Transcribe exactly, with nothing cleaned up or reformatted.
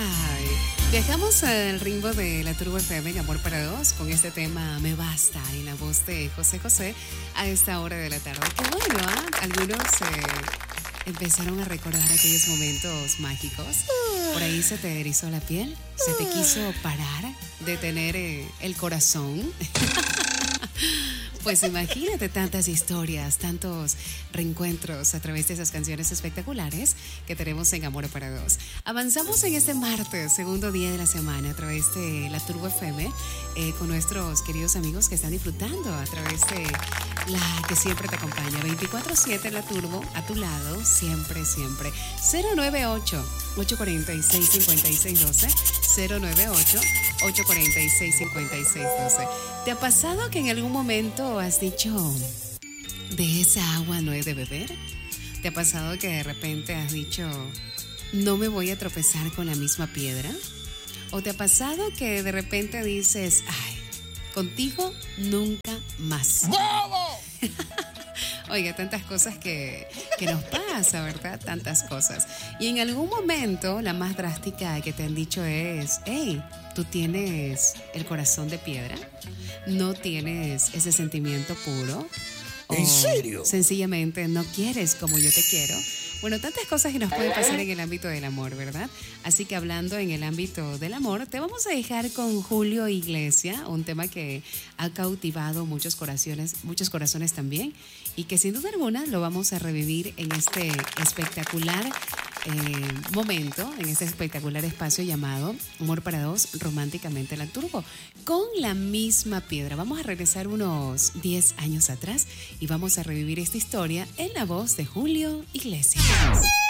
Ay, viajamos al ritmo de la Turbo F M en Amor para Dos con este tema Me Basta en la voz de José José a esta hora de la tarde. Qué bueno, ¿ah? ¿eh? Algunos eh, empezaron a recordar aquellos momentos mágicos. Por ahí se te erizó la piel, se te quiso parar, detener eh, el corazón. Pues imagínate tantas historias, tantos reencuentros a través de esas canciones espectaculares que tenemos en Amor para Dos. Avanzamos en este martes, segundo día de la semana, a través de la Turbo F M, eh, con nuestros queridos amigos que están disfrutando a través de la que siempre te acompaña. veinticuatro siete la Turbo, a tu lado, siempre, siempre. cero nueve ocho, ocho cuatro seis, cinco seis uno dos, cero nueve ocho, ocho cuatro seis, cinco seis uno dos. ¿Te ha pasado que en algún momento has dicho, de esa agua no he de beber? ¿Te ha pasado que de repente has dicho, no me voy a tropezar con la misma piedra? ¿O te ha pasado que de repente dices, ay, contigo nunca más? ¡Bravo! Oiga, tantas cosas que, que nos pasa, ¿verdad? Tantas cosas. Y en algún momento, la más drástica que te han dicho es, hey, tú tienes el corazón de piedra, no tienes ese sentimiento puro. ¿En serio? Sencillamente no quieres como yo te quiero. Bueno, tantas cosas que nos pueden pasar en el ámbito del amor, ¿verdad? Así que hablando en el ámbito del amor, te vamos a dejar con Julio Iglesias, un tema que ha cautivado muchos corazones, muchos corazones también, y que sin duda alguna lo vamos a revivir en este espectacular eh, momento, en este espectacular espacio llamado Amor para Dos, románticamente la Turbo, con la misma piedra. Vamos a regresar unos diez años atrás y vamos a revivir esta historia en la voz de Julio Iglesias.